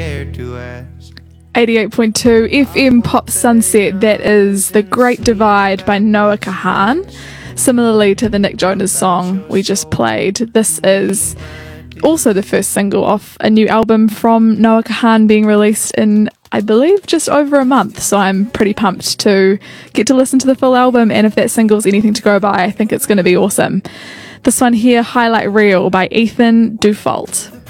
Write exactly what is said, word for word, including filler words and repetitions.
scared to ask. eighty-eight point two F M Pop Sunset, that is The Great Divide by Noah Kahan. Similarly to the Nick Jonas song we just played, this is also the first single off a new album from Noah Kahan being released in, I believe, just over a month. So I'm pretty pumped to get to listen to the full album, and if that single's anything to go by, I think it's going to be awesome. This one here, Highlight Reel by Ethan Dufault.